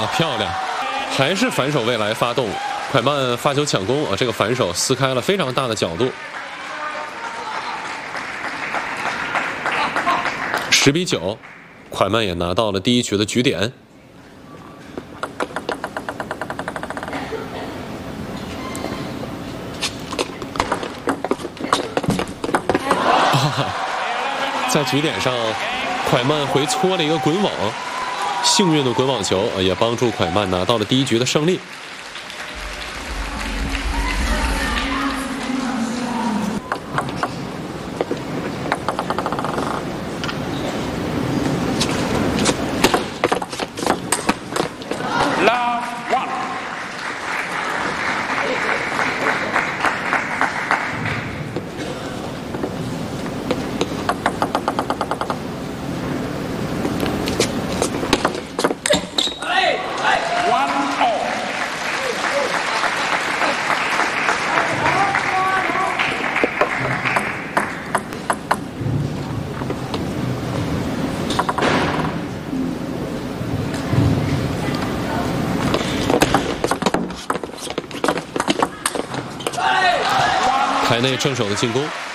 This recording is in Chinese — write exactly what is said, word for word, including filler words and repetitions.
啊，漂亮，还是反手未来发动，快慢发球抢攻啊，这个反手撕开了非常大的角度。十比九，快慢也拿到了第一局的局点。啊，在局点上，快慢回搓了一个滚网。 幸运的滚网球也帮助快慢拿到了第一局的胜利。台内正手的进攻。